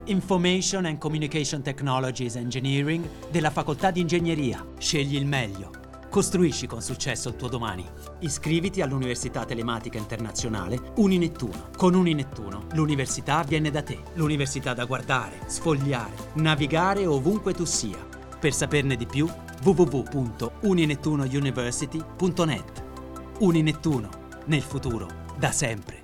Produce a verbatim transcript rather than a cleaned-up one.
Information and Communication Technologies Engineering della Facoltà di Ingegneria. Scegli il meglio. Costruisci con successo il tuo domani. Iscriviti all'Università Telematica Internazionale Uninettuno. Con Uninettuno l'università viene da te. L'università da guardare, sfogliare, navigare ovunque tu sia. Per saperne di più, w w w punto uninettunouniversity punto net. Uninettuno, nel futuro, da sempre.